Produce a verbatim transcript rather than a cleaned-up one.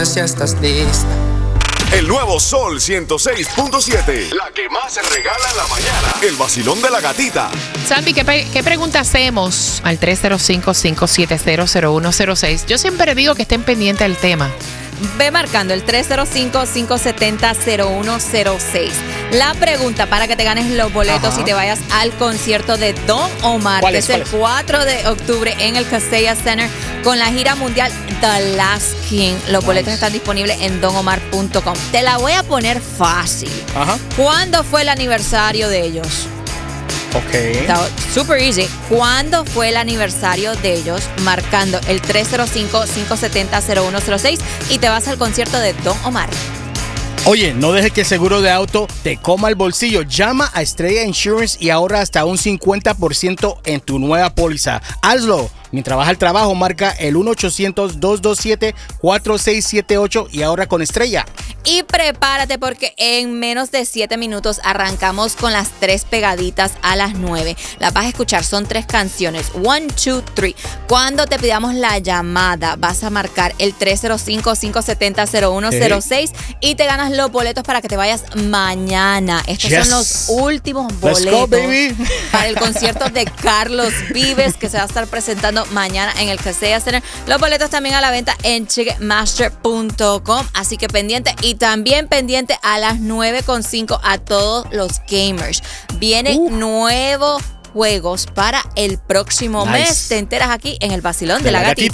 si ya estás lista. El nuevo Sol ciento seis punto siete. La que más se regala en la mañana. El vacilón de la gatita. Sandy, ¿qué, pe- qué pregunta hacemos al tres cero cinco, cinco siete cero, cero uno cero seis? Yo siempre digo que estén pendientes del tema. Ve marcando el tres cero cinco, cinco siete cero, cero uno cero seis. La pregunta para que te ganes los boletos Ajá. y te vayas al concierto de Don Omar, que es, es el cuatro de octubre en el Kaseya Center con la gira mundial The Last King. Los nice. boletos están disponibles en don omar punto com. Te la voy a poner fácil. Ajá. ¿Cuándo fue el aniversario de ellos? Ok. Está super easy. ¿Cuándo fue el aniversario de ellos? Marcando el tres cero cinco, cinco siete cero, cero uno cero seis y te vas al concierto de Don Omar. Oye, no dejes que el seguro de auto te coma el bolsillo. Llama a Estrella Insurance y ahorra hasta un cincuenta por ciento en tu nueva póliza. Hazlo. Mientras vas al trabajo, marca el uno ochocientos, dos dos siete, cuatro seis siete ocho y ahorra con Estrella. Y prepárate porque en menos de siete minutos arrancamos con las tres pegaditas a las nueve. Las vas a escuchar, son tres canciones. One, two, three. Cuando te pidamos la llamada, vas a marcar el tres cero cinco, cinco siete cero, cero uno cero seis hey. y te ganas los boletos para que te vayas mañana. Estos yes. son los últimos boletos Let's go, baby. para el concierto de Carlos Vives que se va a estar presentando mañana en el Kaseya Center. Los boletos también a la venta en ticketmaster punto com, así que pendiente. Y también pendiente a las nueve con cinco a todos los gamers. Vienen uh. nuevos juegos para el próximo nice. mes. Te enteras aquí en el vacilón de, de la, la gatita.